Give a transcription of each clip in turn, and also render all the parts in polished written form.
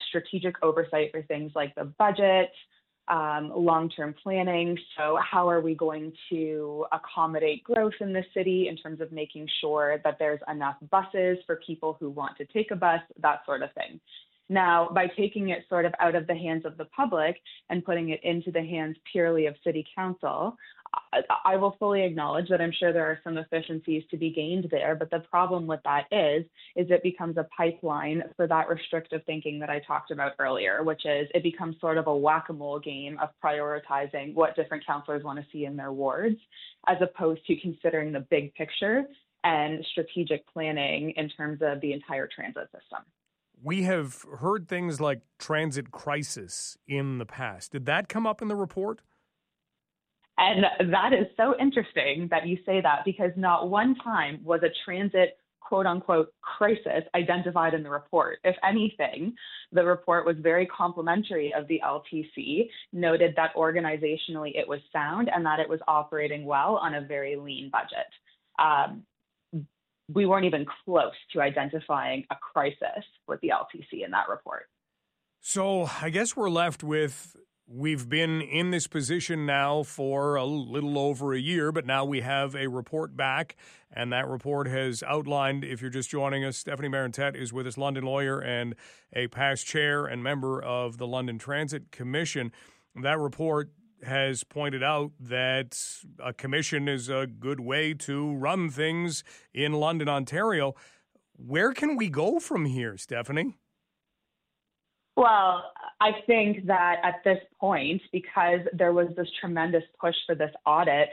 strategic oversight for things like the budget, long-term planning. So how are we going to accommodate growth in the city in terms of making sure that there's enough buses for people who want to take a bus, that sort of thing. Now, by taking it sort of out of the hands of the public and putting it into the hands purely of city council, I will fully acknowledge that I'm sure there are some efficiencies to be gained there, but the problem with that is it becomes a pipeline for that restrictive thinking that I talked about earlier, which is it becomes sort of a whack-a-mole game of prioritizing what different councillors want to see in their wards, as opposed to considering the big picture and strategic planning in terms of the entire transit system. We have heard things like transit crisis in the past. Did that come up in the report? And that is so interesting that you say that, because not one time was a transit quote unquote crisis identified in the report. If anything, the report was very complimentary of the LTC, noted that organizationally it was sound and that it was operating well on a very lean budget. We weren't even close to identifying a crisis with the LTC in that report. So I guess we're left with, we've been in this position now for a little over a year, but now we have a report back, and that report has outlined, if you're just joining us, Stephanie Marentette is with us, London lawyer and a past chair and member of the London Transit Commission. That report has pointed out that a commission is a good way to run things in London, Ontario. Where can we go from here, Stephanie? Well, I think that at this point, because there was this tremendous push for this audit,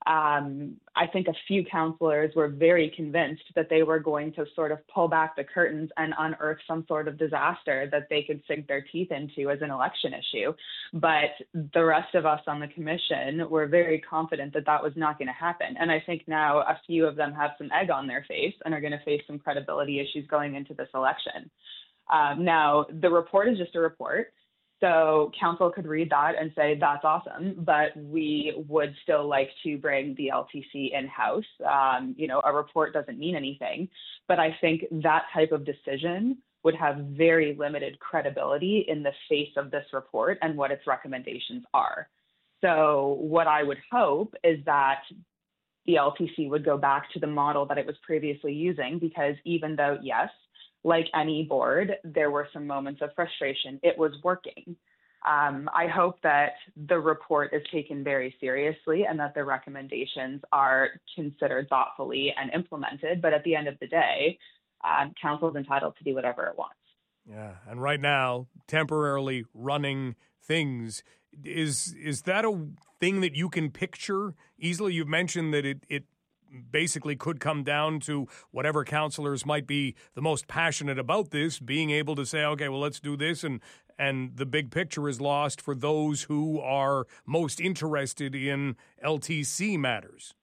I think a few councillors were very convinced that they were going to sort of pull back the curtains and unearth some sort of disaster that they could sink their teeth into as an election issue. But the rest of us on the commission were very confident that that was not going to happen. And I think now a few of them have some egg on their face and are going to face some credibility issues going into this election. Now, the report is just a report. So council could read that and say, that's awesome, but we would still like to bring the LTC in-house. A report doesn't mean anything, but I think that type of decision would have very limited credibility in the face of this report and what its recommendations are. So what I would hope is that the LTC would go back to the model that it was previously using, because even though, yes, like any board, there were some moments of frustration, it was working. I hope that the report is taken very seriously and that the recommendations are considered thoughtfully and implemented. But at the end of the day, council is entitled to do whatever it wants. Yeah, and right now, temporarily running things, is that a thing that you can picture easily? You've mentioned that it basically could come down to whatever councillors might be the most passionate about this, being able to say, okay, well, let's do this, and the big picture is lost for those who are most interested in LTC matters.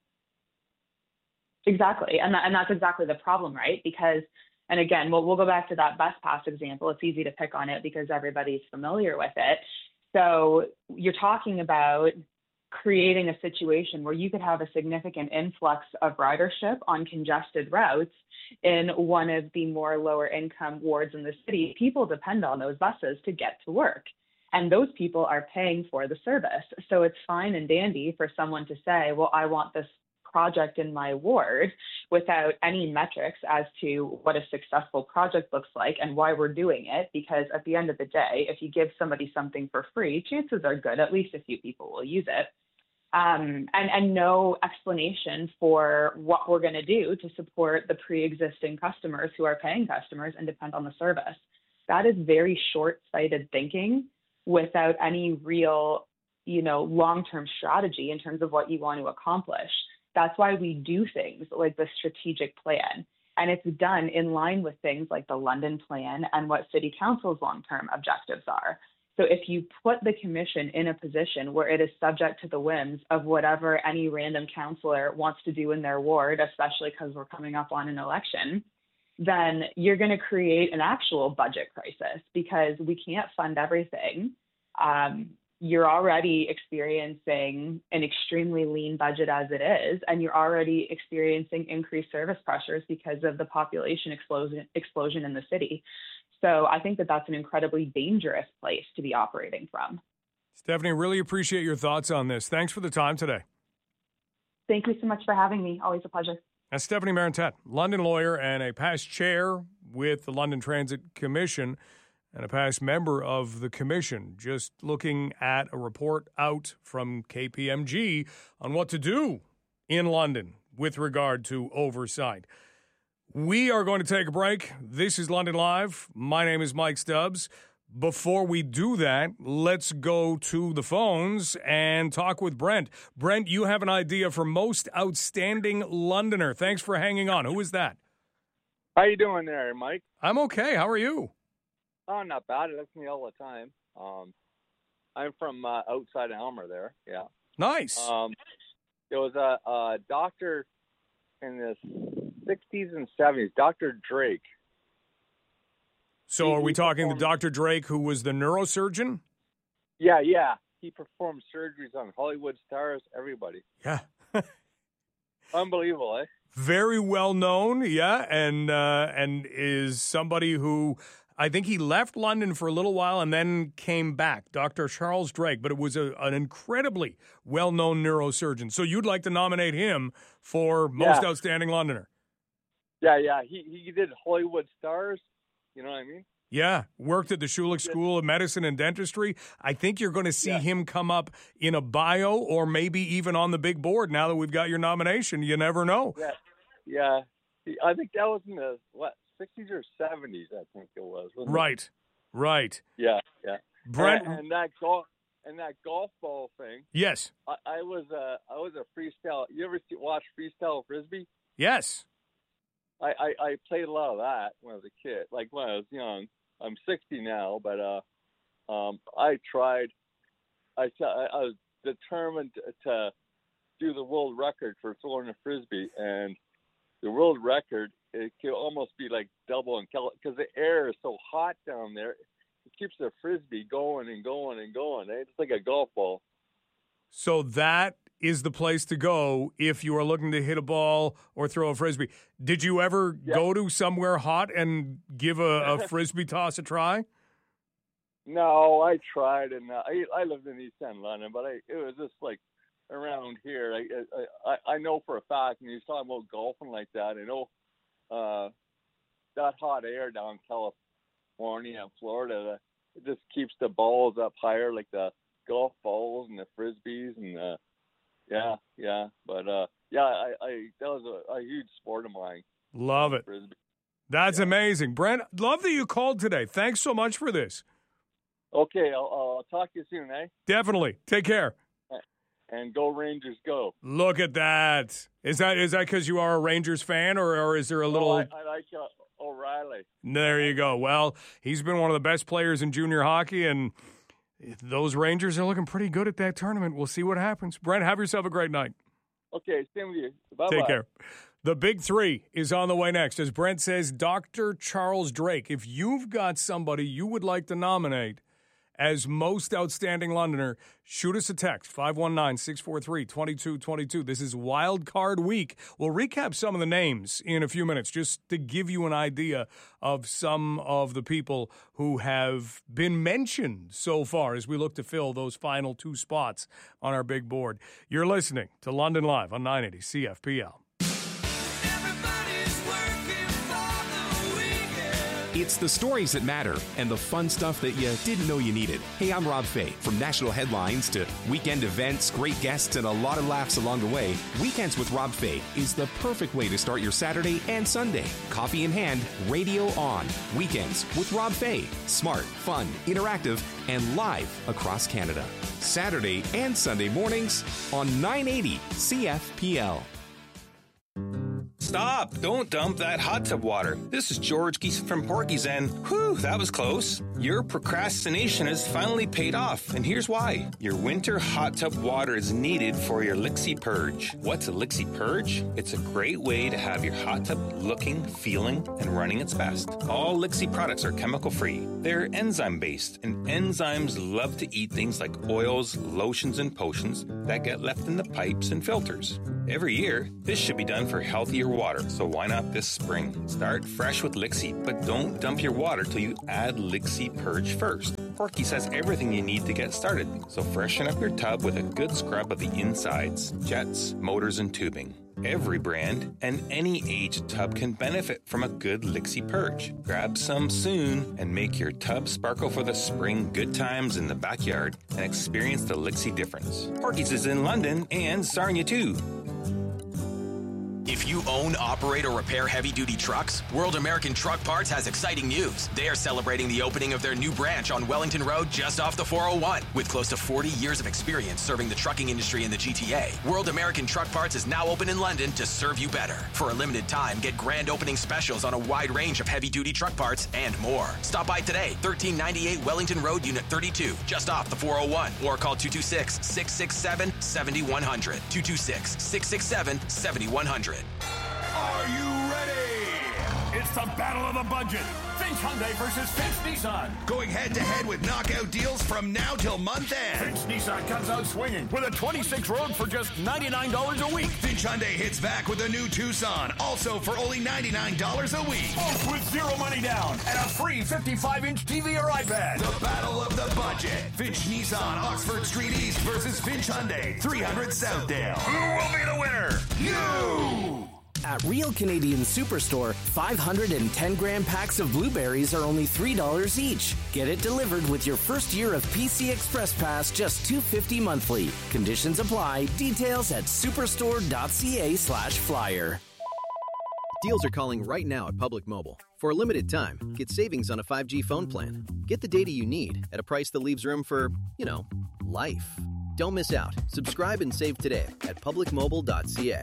Exactly, and that's exactly the problem, right? Because, and again, we'll go back to that bus pass example. It's easy to pick on it because everybody's familiar with it. So you're talking about creating a situation where you could have a significant influx of ridership on congested routes in one of the more lower income wards in the city. People depend on those buses to get to work, and those people are paying for the service. So it's fine and dandy for someone to say, well, I want this project in my ward, without any metrics as to what a successful project looks like and why we're doing it. Because at the end of the day, if you give somebody something for free, chances are good at least a few people will use it. And no explanation for what we're going to do to support the pre-existing customers who are paying customers and depend on the service. That is very short-sighted thinking without any real, long-term strategy in terms of what you want to accomplish. That's why we do things like the strategic plan. And it's done in line with things like the London plan and what City Council's long-term objectives are. So if you put the commission in a position where it is subject to the whims of whatever any random councillor wants to do in their ward, especially because we're coming up on an election, then you're going to create an actual budget crisis, because we can't fund everything. you're already experiencing an extremely lean budget as it is, and you're already experiencing increased service pressures because of the population explosion in the city. So I think that that's an incredibly dangerous place to be operating from. Stephanie, really appreciate your thoughts on this. Thanks for the time today. Thank you so much for having me. Always a pleasure. That's Stephanie Marantet, London lawyer and a past chair with the London Transit Commission and a past member of the commission, just looking at a report out from KPMG on what to do in London with regard to oversight. We are going to take a break. This is London Live. My name is Mike Stubbs. Before we do that, let's go to the phones and talk with Brent. Brent, you have an idea for most outstanding Londoner. Thanks for hanging on. Who is that? How you doing there, Mike? I'm okay. How are you? Oh, not bad. That's me all the time. I'm from outside Elmer there. Yeah. Nice. There was a doctor in the 60s and 70s, Dr. Drake. So are we talking the Dr. Drake who was the neurosurgeon? Yeah. He performed surgeries on Hollywood stars, everybody. Yeah. Unbelievable, eh? Very well known, yeah, and is somebody who I think he left London for a little while and then came back, Dr. Charles Drake, but it was an incredibly well-known neurosurgeon. So you'd like to nominate him for most outstanding Londoner? Yeah. He did Hollywood stars. You know what I mean? Yeah, worked at the Schulich School of Medicine and Dentistry. I think you're going to see him come up in a bio or maybe even on the big board now that we've got your nomination. You never know. Yeah. I think that was in the, 60s or 70s, I think it was. Right. Yeah. Brent, and that golf ball thing. Yes. I was a freestyle. You ever watch freestyle frisbee? Yes. I played a lot of that when I was a kid, like when I was young. I'm 60 now, but I tried. I was determined to do the world record for throwing a frisbee, and the world record, it could almost be like double because the air is so hot down there. It keeps the frisbee going and going and going. It's like a golf ball. So that is the place to go if you are looking to hit a ball or throw a frisbee. Did you ever go to somewhere hot and give a frisbee toss a try? No, I tried, and I lived in East End London, but it was just like around here. I know for a fact, and you're talking about golfing like that, I know that hot air down in California and Florida, it just keeps the balls up higher, like the golf balls and the frisbees, and but that was a huge sport of mine. Love it. Frisbee. That's amazing. Brent, love that you called today. Thanks so much for this. Okay, I'll talk to you soon, eh? Definitely. Take care. And go Rangers, go. Look at that. Is that because you are a Rangers fan, or is there a little... I like O'Reilly. There you go. Well, he's been one of the best players in junior hockey, and those Rangers are looking pretty good at that tournament. We'll see what happens. Brent, have yourself a great night. Okay, same with you. Bye-bye. Take care. The Big Three is on the way next. As Brent says, Dr. Charles Drake. If you've got somebody you would like to nominate as most outstanding Londoner, shoot us a text, 519-643-2222. This is Wild Card Week. We'll recap some of the names in a few minutes just to give you an idea of some of the people who have been mentioned so far as we look to fill those final two spots on our big board. You're listening to London Live on 980 CFPL. It's the stories that matter and the fun stuff that you didn't know you needed. Hey, I'm Rob Fay. From national headlines to weekend events, great guests, and a lot of laughs along the way, Weekends with Rob Fay is the perfect way to start your Saturday and Sunday. Coffee in hand, radio on. Weekends with Rob Fay. Smart, fun, interactive, and live across Canada. Saturday and Sunday mornings on 980 CFPL. Stop! Don't dump that hot tub water. This is George Geeson from Porky's, and whew, that was close. Your procrastination has finally paid off, and here's why. Your winter hot tub water is needed for your Lixie Purge. What's a Lixie Purge? It's a great way to have your hot tub looking, feeling, and running its best. All Lixie products are chemical-free. They're enzyme-based, and enzymes love to eat things like oils, lotions, and potions that get left in the pipes and filters. Every year, this should be done for healthier water, so why not this spring? Start fresh with Lixie, but don't dump your water till you add Lixie Purge first. Porky's has everything you need to get started, so freshen up your tub with a good scrub of the insides, jets, motors, and tubing. Every brand and any age tub can benefit from a good Lixie Purge. Grab some soon and make your tub sparkle for the spring good times in the backyard and experience the Lixie difference. Porky's is in London and Sarnia too. If you own, operate, or repair heavy-duty trucks, World American Truck Parts has exciting news. They are celebrating the opening of their new branch on Wellington Road just off the 401. With close to 40 years of experience serving the trucking industry in the GTA, World American Truck Parts is now open in London to serve you better. For a limited time, get grand opening specials on a wide range of heavy-duty truck parts and more. Stop by today, 1398 Wellington Road, Unit 32, just off the 401, or call 226-667-7100. 226-667-7100. Are you ready? It's the battle of the budget. Finch Hyundai versus Finch Nissan. Going head-to-head with knockout deals from now till month end. Finch Nissan comes out swinging with a 26 Rogue for just $99 a week. Finch Hyundai hits back with a new Tucson, also for only $99 a week. Both with zero money down and a free 55-inch TV or iPad. The battle of the budget. Finch Nissan, Oxford Street East versus Finch Hyundai, 300 Southdale. Who will be the winner? You! At Real Canadian Superstore, 510-gram packs of blueberries are only $3 each. Get it delivered with your first year of PC Express Pass, just $2.50 monthly. Conditions apply. Details at superstore.ca/flyer. Deals are calling right now at Public Mobile. For a limited time, get savings on a 5G phone plan. Get the data you need at a price that leaves room for, life. Don't miss out. Subscribe and save today at publicmobile.ca.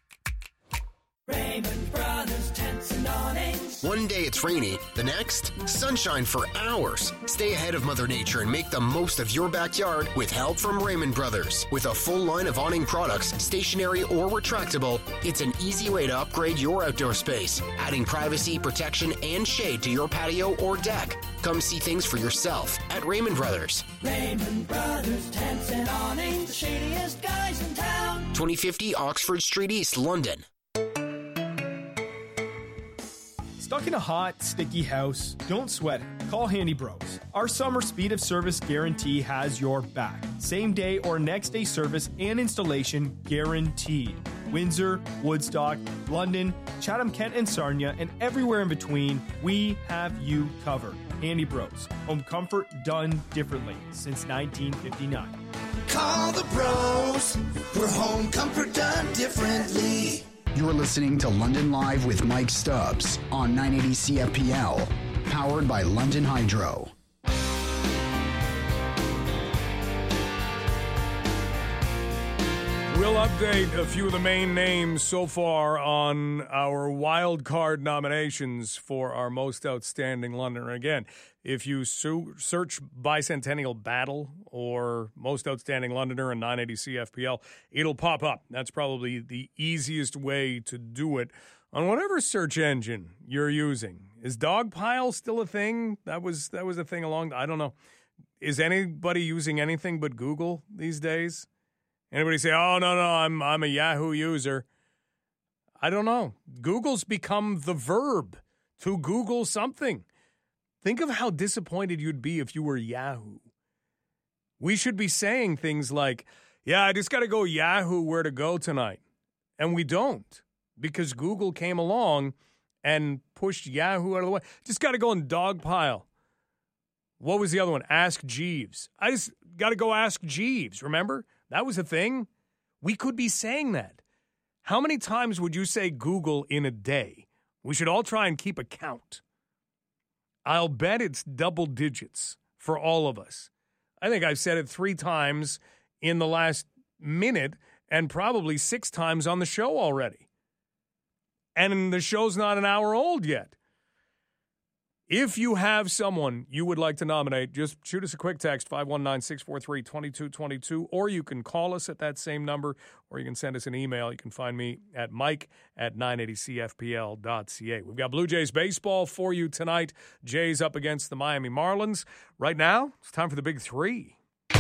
Raymond Brothers Tents and Awnings. One day it's rainy, the next, sunshine for hours. Stay ahead of Mother Nature and make the most of your backyard with help from Raymond Brothers. With a full line of awning products, stationary or retractable, it's an easy way to upgrade your outdoor space, adding privacy, protection, and shade to your patio or deck. Come see things for yourself at Raymond Brothers. Raymond Brothers Tents and Awnings, the shadiest guys in town. 2050 Oxford Street East, London. Stuck in a hot, sticky house? Don't sweat it. Call Handy Bros. Our summer speed of service guarantee has your back. Same day or next day service and installation guaranteed. Windsor, Woodstock, London, Chatham-Kent and Sarnia, and everywhere in between, we have you covered. Handy Bros. Home comfort done differently since 1959. Call the bros for home comfort done differently. You're listening to London Live with Mike Stubbs on 980 CFPL, powered by London Hydro. We'll update a few of the main names so far on our wild card nominations for our most outstanding Londoner. Again, if you search Bicentennial Battle or most outstanding Londoner in 980 CFPL, it'll pop up. That's probably the easiest way to do it on whatever search engine you're using. Is Dogpile still a thing? That was a thing I don't know. Is anybody using anything but Google these days? Anybody say, "Oh no, I'm a Yahoo user"? I don't know. Google's become the verb to Google something. Think of how disappointed you'd be if you were Yahoo. We should be saying things like, "Yeah, I just got to go Yahoo where to go tonight," and we don't because Google came along and pushed Yahoo out of the way. Just got to go in Dogpile. What was the other one? Ask Jeeves. I just got to go ask Jeeves. Remember? That was a thing. We could be saying that. How many times would you say Google in a day? We should all try and keep a count. I'll bet it's double digits for all of us. I think I've said it 3 times in the last minute and probably 6 times on the show already. and the show's not an hour old yet. If you have someone you would like to nominate, just shoot us a quick text, 519-643-2222, or you can call us at that same number, or you can send us an email. You can find me at mike@980cfpl.ca. We've got Blue Jays baseball for you tonight. Jays up against the Miami Marlins. Right now, it's time for the Big Three.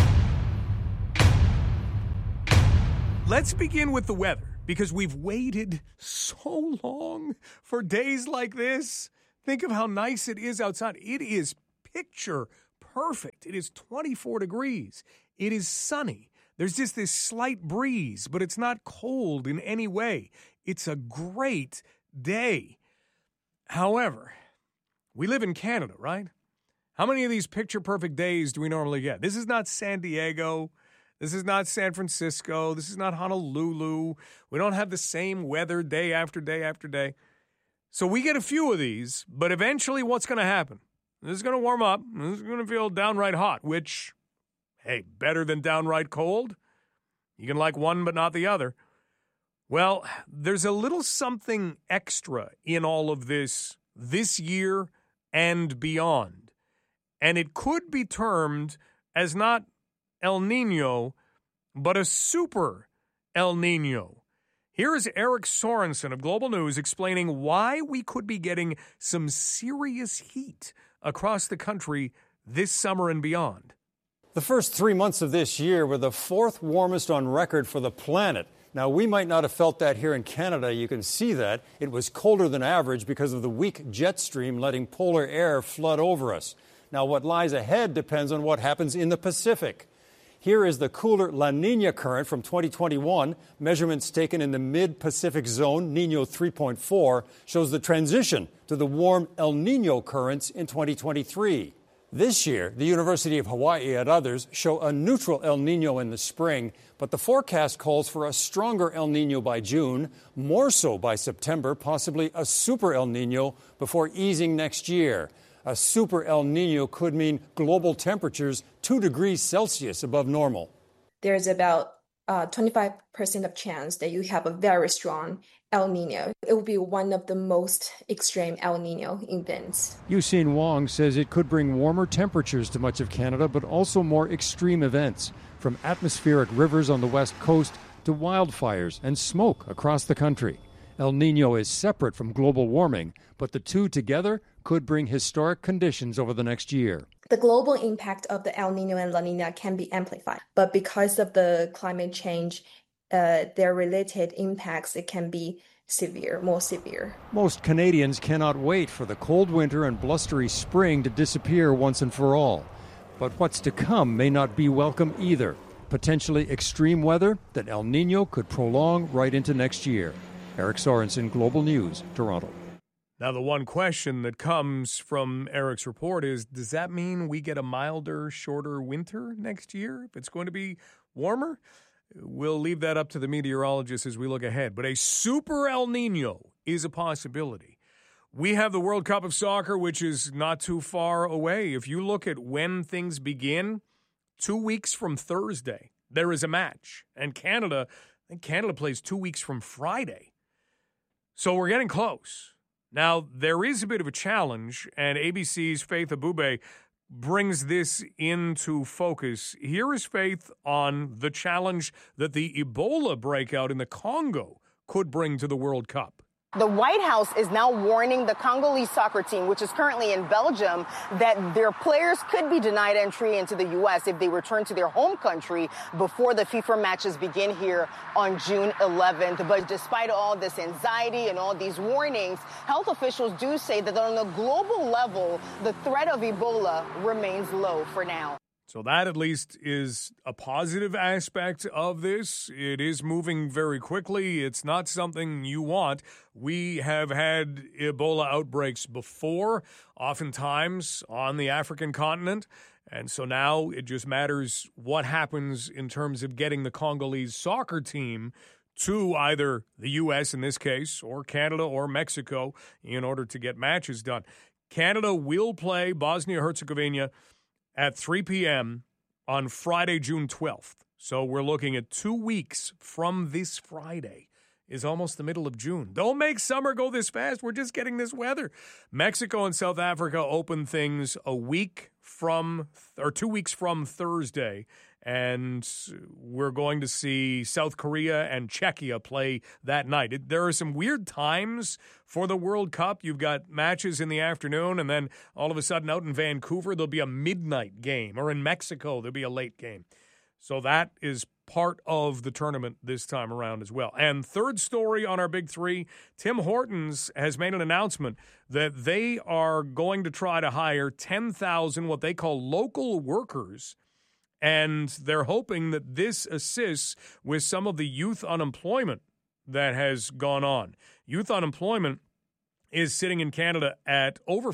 Let's begin with the weather, because we've waited so long for days like this. Think of how nice it is outside. It is picture perfect. It is 24 degrees. It is sunny. There's just this slight breeze, but it's not cold in any way. It's a great day. However, we live in Canada, right? How many of these picture perfect days do we normally get? This is not San Diego. This is not San Francisco. This is not Honolulu. We don't have the same weather day after day after day. So we get a few of these, but eventually what's going to happen? This is going to warm up. This is going to feel downright hot, which, hey, better than downright cold. You can like one but not the other. Well, there's a little something extra in all of this year and beyond. And it could be termed as not El Nino, but a super El Nino. Here is Eric Sorensen of Global News explaining why we could be getting some serious heat across the country this summer and beyond. The first 3 months of this year were the fourth warmest on record for the planet. Now, we might not have felt that here in Canada. You can see that. It was colder than average because of the weak jet stream letting polar air flood over us. Now, what lies ahead depends on what happens in the Pacific. Here is the cooler La Nina current from 2021. Measurements taken in the mid-Pacific zone, Nino 3.4, shows the transition to the warm El Nino currents in 2023. This year, the University of Hawaii and others show a neutral El Nino in the spring, but the forecast calls for a stronger El Nino by June, more so by September, possibly a super El Nino before easing next year. A super El Nino could mean global temperatures 2 degrees Celsius above normal. There's about 25% of chance that you have a very strong El Nino. It will be one of the most extreme El Nino events. Eugene Wong says it could bring warmer temperatures to much of Canada, but also more extreme events, from atmospheric rivers on the west coast to wildfires and smoke across the country. El Nino is separate from global warming, but the two together could bring historic conditions over the next year. The global impact of the El Nino and La Nina can be amplified, but because of the climate change, their related impacts, it can be severe, more severe. Most Canadians cannot wait for the cold winter and blustery spring to disappear once and for all. But what's to come may not be welcome either. Potentially extreme weather that El Nino could prolong right into next year. Eric Sorensen, Global News, Toronto. Now, the one question that comes from Eric's report is, does that mean we get a milder, shorter winter next year if it's going to be warmer? We'll leave that up to the meteorologists as we look ahead. But a super El Nino is a possibility. We have the World Cup of Soccer, which is not too far away. If you look at when things begin, 2 weeks from Thursday, there is a match. And Canada, I think Canada plays 2 weeks from Friday. So we're getting close. Now, there is a bit of a challenge, and ABC's Faith Abube brings this into focus. Here is Faith on the challenge that the Ebola breakout in the Congo could bring to the World Cup. The White House is now warning the Congolese soccer team, which is currently in Belgium, that their players could be denied entry into the U.S. if they return to their home country before the FIFA matches begin here on June 11th. But despite all this anxiety and all these warnings, health officials do say that on a global level, the threat of Ebola remains low for now. So that at least is a positive aspect of this. It is moving very quickly. It's not something you want. We have had Ebola outbreaks before, oftentimes on the African continent. And so now it just matters what happens in terms of getting the Congolese soccer team to either the U.S. in this case, or Canada or Mexico in order to get matches done. Canada will play Bosnia-Herzegovina at 3 p.m. on Friday, June 12th. So we're looking at 2 weeks from this Friday. is almost the middle of June. Don't make summer go this fast. We're just getting this weather. Mexico and South Africa open things 2 weeks from Thursday. And we're going to see South Korea and Czechia play that night. There are some weird times for the World Cup. You've got matches in the afternoon, and then all of a sudden out in Vancouver, there'll be a midnight game. Or in Mexico, there'll be a late game. So that is part of the tournament this time around as well. And third story on our Big Three, Tim Hortons has made an announcement that they are going to try to hire 10,000 what they call local workers. And they're hoping that this assists with some of the youth unemployment that has gone on. Youth unemployment is sitting in Canada at over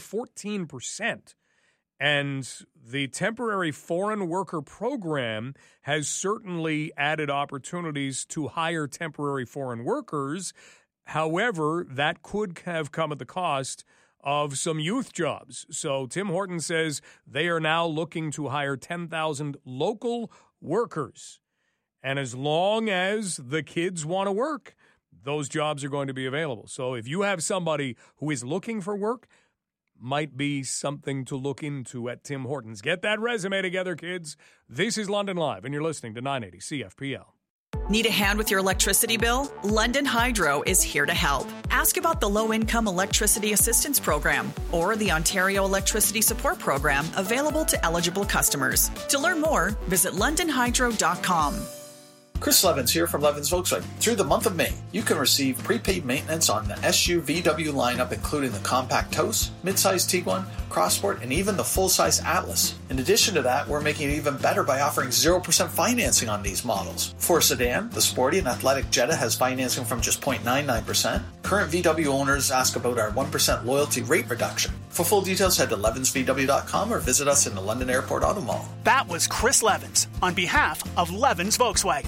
14%. And the temporary foreign worker program has certainly added opportunities to hire temporary foreign workers. However, that could have come at the cost of some youth jobs. So Tim Hortons says they are now looking to hire 10,000 local workers. And as long as the kids want to work, those jobs are going to be available. So if you have somebody who is looking for work, might be something to look into at Tim Hortons. Get that resume together, kids. This is London Live, and you're listening to 980 CFPL. Need a hand with your electricity bill? London Hydro is here to help. Ask about the Low-Income Electricity Assistance Program or the Ontario Electricity Support Program available to eligible customers. To learn more, visit londonhydro.com. Chris Levins here from Levins Volkswagen. Through the month of May, you can receive prepaid maintenance on the SUVW lineup, including the compact Taos, midsize Tiguan, Crossport, and even the full-size Atlas. In addition to that, we're making it even better by offering 0% financing on these models. For a sedan, the sporty and athletic Jetta has financing from just 0.99%. Current VW owners ask about our 1% loyalty rate reduction. For full details, head to levinsvw.com or visit us in the London Airport Auto Mall. That was Chris Levins on behalf of Levins Volkswagen.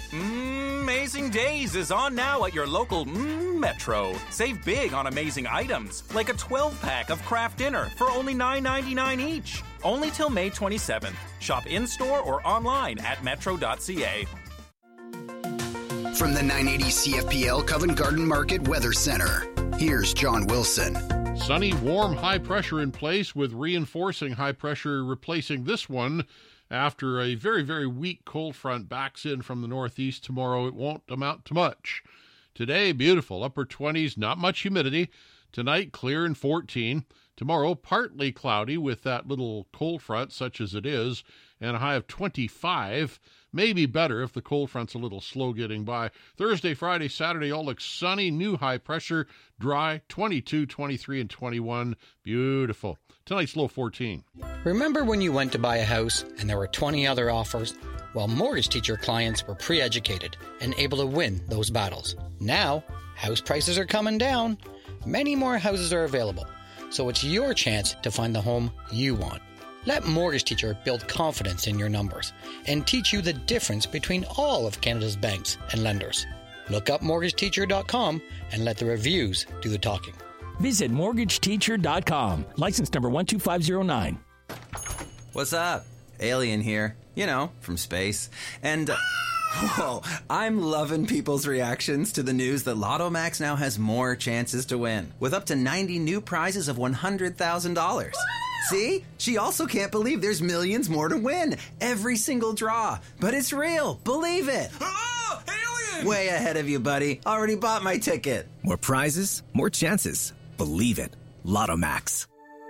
Amazing Days is on now at your local Metro. Save big on amazing items, like a 12-pack of Kraft Dinner for only $9.99 each. Only till May 27th. Shop in-store or online at metro.ca. From the 980 CFPL Covent Garden Market Weather Center, here's John Wilson. Sunny, warm, high pressure in place with reinforcing high pressure replacing this one. After a very, very weak cold front backs in from the northeast tomorrow, it won't amount to much. Today, beautiful, upper 20s, not much humidity. Tonight, clear and 14. Tomorrow, partly cloudy with that little cold front, such as it is, and a high of 25. Maybe better if the cold front's a little slow getting by. Thursday, Friday, Saturday, all looks sunny, new high pressure, dry, 22, 23, and 21. Beautiful. Tonight's low 14. Remember when you went to buy a house and there were 20 other offers? Well, Mortgage Teacher clients were pre-educated and able to win those battles. Now, house prices are coming down. Many more houses are available, so it's your chance to find the home you want. Let Mortgage Teacher build confidence in your numbers and teach you the difference between all of Canada's banks and lenders. Look up mortgageteacher.com and let the reviews do the talking. Visit mortgageteacher.com. License number 12509. What's up? Alien here. You know, from space. And, whoa, I'm loving people's reactions to the news that Lotto Max now has more chances to win, with up to 90 new prizes of $100,000. See? She also can't believe there's millions more to win. Every single draw. But it's real. Believe it. Oh, alien! Way ahead of you, buddy. Already bought my ticket. More prizes, more chances. Believe it. Lotto Max.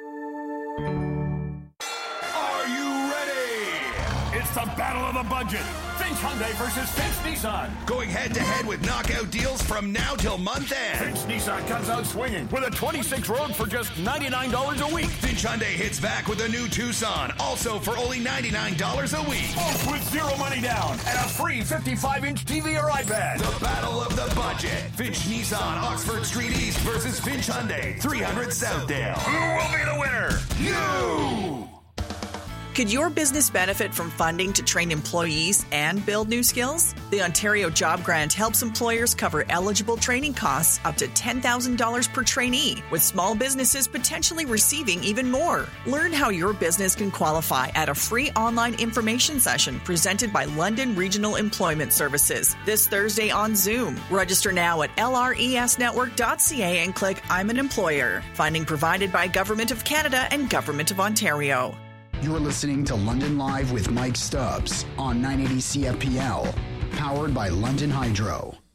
Are you ready? It's the battle of the budget. Finch Hyundai versus Finch Nissan. Going head-to-head with knockout deals from now till month end. Finch Nissan comes out swinging with a 26 Rogue for just $99 a week. Finch Hyundai hits back with a new Tucson, also for only $99 a week. Both with zero money down and a free 55-inch TV or iPad. The battle of the budget. Finch Nissan, Oxford Street East versus Finch Hyundai, 300 Southdale. Who will be the winner? You! Could your business benefit from funding to train employees and build new skills? The Ontario Job Grant helps employers cover eligible training costs up to $10,000 per trainee, with small businesses potentially receiving even more. Learn how your business can qualify at a free online information session presented by London Regional Employment Services this Thursday on Zoom. Register now at lresnetwork.ca and click I'm an Employer. Funding provided by Government of Canada and Government of Ontario. You're listening to London Live with Mike Stubbs on 980 CFPL, powered by London Hydro.